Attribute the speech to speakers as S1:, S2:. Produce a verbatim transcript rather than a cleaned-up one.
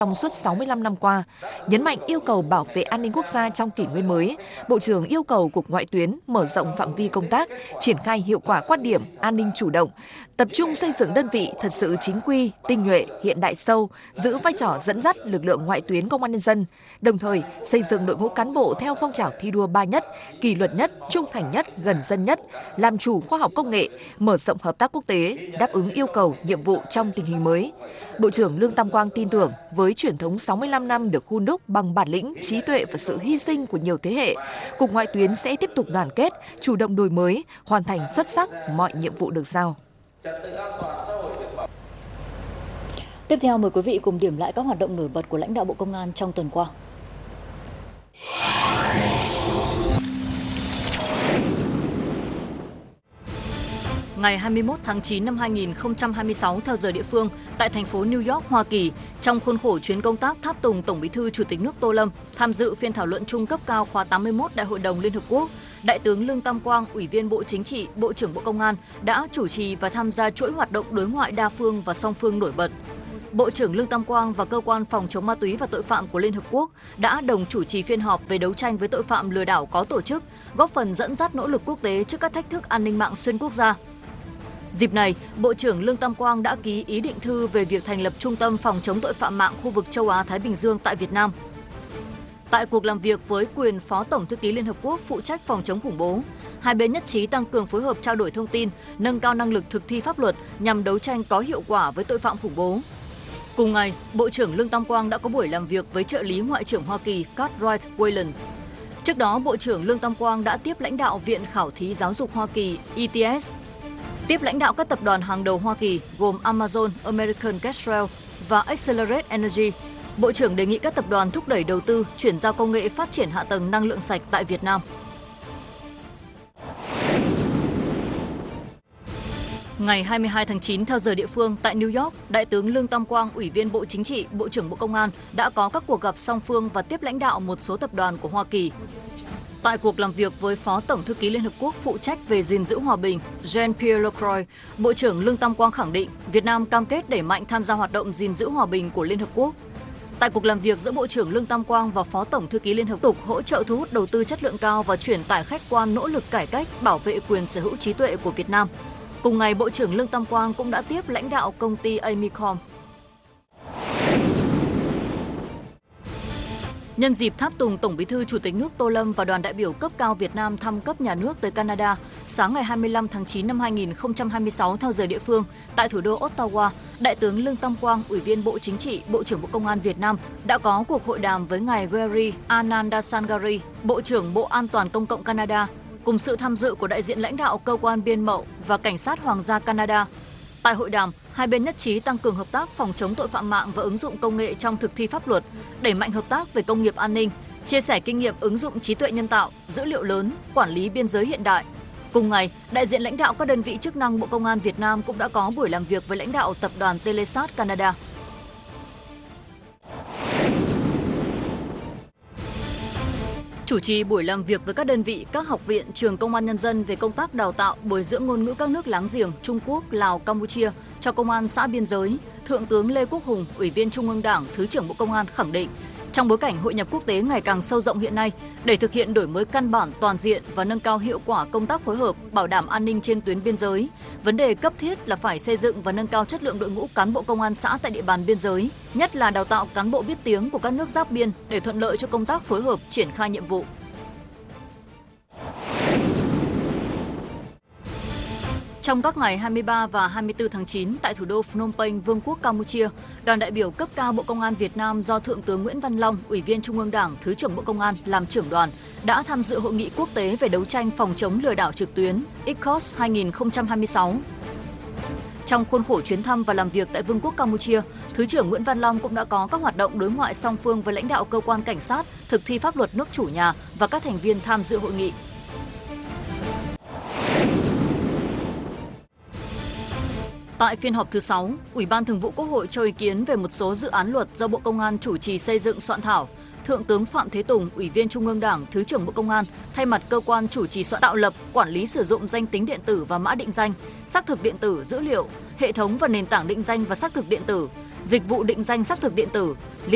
S1: trong suốt sáu mươi lăm năm qua. Nhấn mạnh yêu cầu bảo vệ an ninh quốc gia trong kỷ nguyên mới, Bộ trưởng yêu cầu Cục Ngoại tuyến mở rộng phạm vi công tác, triển khai hiệu quả quan điểm an ninh chủ động, tập trung xây dựng đơn vị thật sự chính quy, tinh nhuệ, hiện đại sâu, giữ vai trò dẫn dắt lực lượng ngoại tuyến công an nhân dân, đồng thời xây dựng đội ngũ cán bộ theo phong trào thi đua ba nhất, kỷ luật nhất, trung thành nhất, gần dân nhất, làm chủ khoa học công nghệ, mở rộng hợp tác quốc tế, đáp ứng yêu cầu, nhiệm vụ trong tình hình mới. Bộ trưởng Lương Tam Quang tin tưởng với truyền thống sáu mươi lăm năm được hun đúc bằng bản lĩnh, trí tuệ và sự hy sinh của nhiều thế hệ, Cục Ngoại tuyến sẽ tiếp tục đoàn kết, chủ động đổi mới, hoàn thành xuất sắc mọi nhiệm vụ được giao.
S2: Tiếp theo mời quý vị cùng điểm lại các hoạt động nổi bật của lãnh đạo Bộ Công an trong tuần qua.
S3: Ngày hai mươi mốt tháng chín năm hai nghìn không trăm hai mươi sáu theo giờ địa phương, tại thành phố New York, Hoa Kỳ, trong khuôn khổ chuyến công tác tháp tùng Tổng Bí thư Chủ tịch nước Tô Lâm tham dự phiên thảo luận chung cấp cao khóa tám mươi mốt Đại hội đồng Liên Hợp Quốc, Đại tướng Lương Tam Quang, Ủy viên Bộ Chính trị, Bộ trưởng Bộ Công an đã chủ trì và tham gia chuỗi hoạt động đối ngoại đa phương và song phương nổi bật. Bộ trưởng Lương Tam Quang và Cơ quan Phòng chống ma túy và tội phạm của Liên Hợp Quốc đã đồng chủ trì phiên họp về đấu tranh với tội phạm lừa đảo có tổ chức, góp phần dẫn dắt nỗ lực quốc tế trước các thách thức an ninh mạng xuyên quốc gia. Dịp này, Bộ trưởng Lương Tam Quang đã ký ý định thư về việc thành lập Trung tâm Phòng chống tội phạm mạng khu vực châu Á-Thái Bình Dương tại Việt Nam. Tại cuộc làm việc với quyền Phó Tổng Thư ký Liên Hợp Quốc phụ trách phòng chống khủng bố, hai bên nhất trí tăng cường phối hợp trao đổi thông tin, nâng cao năng lực thực thi pháp luật nhằm đấu tranh có hiệu quả với tội phạm khủng bố. Cùng ngày, Bộ trưởng Lương Tam Quang đã có buổi làm việc với trợ lý Ngoại trưởng Hoa Kỳ Cartwright Wayland. Trước đó, Bộ trưởng Lương Tam Quang đã tiếp lãnh đạo Viện Khảo thí Giáo dục Hoa Kỳ E T S, tiếp lãnh đạo các tập đoàn hàng đầu Hoa Kỳ gồm Amazon, American Kestrel và Accelerate Energy. Bộ trưởng đề nghị các tập đoàn thúc đẩy đầu tư, chuyển giao công nghệ phát triển hạ tầng năng lượng sạch tại Việt Nam. Ngày hai mươi hai tháng chín theo giờ địa phương tại New York, Đại tướng Lương Tam Quang, Ủy viên Bộ Chính trị, Bộ trưởng Bộ Công an đã có các cuộc gặp song phương và tiếp lãnh đạo một số tập đoàn của Hoa Kỳ. Tại cuộc làm việc với Phó Tổng Thư ký Liên Hợp Quốc phụ trách về gìn giữ hòa bình Jean-Pierre Lacroix, Bộ trưởng Lương Tam Quang khẳng định Việt Nam cam kết đẩy mạnh tham gia hoạt động gìn giữ hòa bình của Liên Hợp Quốc. Tại cuộc làm việc giữa Bộ trưởng Lương Tam Quang và Phó Tổng Thư ký Liên Hợp Quốc hỗ trợ thu hút đầu tư chất lượng cao và truyền tải khách quan nỗ lực cải cách, bảo vệ quyền sở hữu trí tuệ của Việt Nam. Cùng ngày, Bộ trưởng Lương Tam Quang cũng đã tiếp lãnh đạo công ty Amicom. Nhân dịp tháp tùng Tổng Bí thư Chủ tịch nước Tô Lâm và đoàn đại biểu cấp cao Việt Nam thăm cấp nhà nước tới Canada, sáng ngày hai mươi lăm tháng chín năm hai nghìn không trăm hai mươi sáu theo giờ địa phương, tại thủ đô Ottawa, Đại tướng Lương Tam Quang, Ủy viên Bộ Chính trị, Bộ trưởng Bộ Công an Việt Nam đã có cuộc hội đàm với ngài Gary Anandasangari, Bộ trưởng Bộ An toàn Công cộng Canada, cùng sự tham dự của đại diện lãnh đạo Cơ quan Biên mậu và Cảnh sát Hoàng gia Canada. Tại hội đàm, hai bên nhất trí tăng cường hợp tác phòng chống tội phạm mạng và ứng dụng công nghệ trong thực thi pháp luật, đẩy mạnh hợp tác về công nghiệp an ninh, chia sẻ kinh nghiệm ứng dụng trí tuệ nhân tạo, dữ liệu lớn, quản lý biên giới hiện đại. Cùng ngày, đại diện lãnh đạo các đơn vị chức năng Bộ Công an Việt Nam cũng đã có buổi làm việc với lãnh đạo tập đoàn Telesat Canada. Chủ trì buổi làm việc với các đơn vị, các học viện, trường Công an Nhân dân về công tác đào tạo, bồi dưỡng ngôn ngữ các nước láng giềng Trung Quốc, Lào, Campuchia cho công an xã biên giới, Thượng tướng Lê Quốc Hùng, Ủy viên Trung ương Đảng, Thứ trưởng Bộ Công an khẳng định, trong bối cảnh hội nhập quốc tế ngày càng sâu rộng hiện nay, để thực hiện đổi mới căn bản toàn diện và nâng cao hiệu quả công tác phối hợp, bảo đảm an ninh trên tuyến biên giới, vấn đề cấp thiết là phải xây dựng và nâng cao chất lượng đội ngũ cán bộ công an xã tại địa bàn biên giới, nhất là đào tạo cán bộ biết tiếng của các nước giáp biên để thuận lợi cho công tác phối hợp triển khai nhiệm vụ. Trong các ngày hai mươi ba và hai mươi tư tháng chín tại thủ đô Phnom Penh, Vương quốc Campuchia, đoàn đại biểu cấp cao Bộ Công an Việt Nam do Thượng tướng Nguyễn Văn Long, Ủy viên Trung ương Đảng, Thứ trưởng Bộ Công an làm trưởng đoàn đã tham dự hội nghị quốc tế về đấu tranh phòng chống lừa đảo trực tuyến I C C O S hai nghìn không trăm hai mươi sáu. Trong khuôn khổ chuyến thăm và làm việc tại Vương quốc Campuchia, Thứ trưởng Nguyễn Văn Long cũng đã có các hoạt động đối ngoại song phương với lãnh đạo cơ quan cảnh sát, thực thi pháp luật nước chủ nhà và các thành viên tham dự hội nghị. Tại phiên họp thứ sáu, Ủy ban Thường vụ Quốc hội cho ý kiến về một số dự án luật do Bộ Công an chủ trì xây dựng soạn thảo. Thượng tướng Phạm Thế Tùng, Ủy viên Trung ương Đảng, Thứ trưởng Bộ Công an, thay mặt cơ quan chủ trì soạn tạo lập, quản lý sử dụng danh tính điện tử và mã định danh, xác thực điện tử dữ liệu, hệ thống và nền tảng định danh và xác thực điện tử, dịch vụ định danh xác thực điện tử,